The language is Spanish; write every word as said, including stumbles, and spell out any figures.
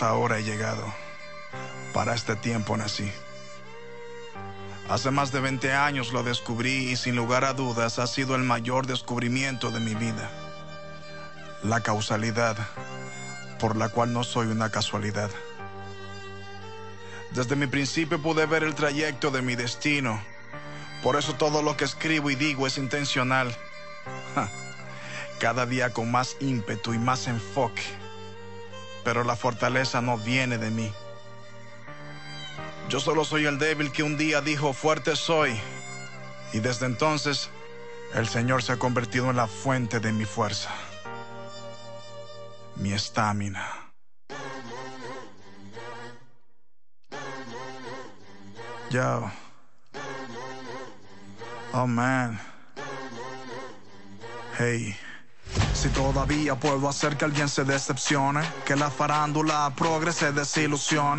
esta hora he llegado. Para este tiempo nací. Hace más de veinte años lo descubrí y sin lugar a dudas ha sido el mayor descubrimiento de mi vida. La causalidad, por la cual no soy una casualidad. Desde mi principio pude ver el trayecto de mi destino. Por eso todo lo que escribo y digo es intencional. Ja. Cada día con más ímpetu y más enfoque. Pero la fortaleza no viene de mí. Yo solo soy el débil que un día dijo fuerte soy. Y desde entonces el Señor se ha convertido en la fuente de mi fuerza. Mi estamina. Yo. Oh man. Hey. Si todavía puedo hacer que alguien se decepcione, que la farándula progrese, desilusione.